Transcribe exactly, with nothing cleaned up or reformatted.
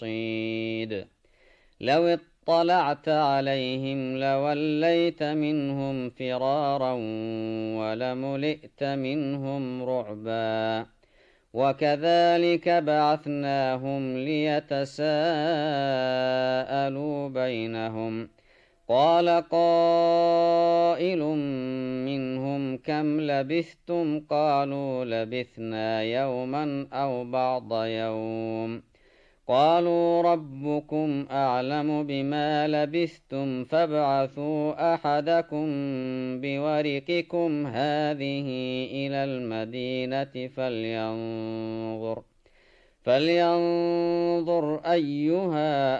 الصيد لو اطلعت عليهم لوليت منهم فرارا ولملئت منهم رعبا وكذلك بعثناهم ليتساءلوا بينهم قال قائل منهم كم لبثتم قالوا لبثنا يوما أو بعض يوم قالوا ربكم أعلم بما لبثتم فابعثوا أحدكم بورقكم هذه إلى المدينة فلينظر فلينظر أيها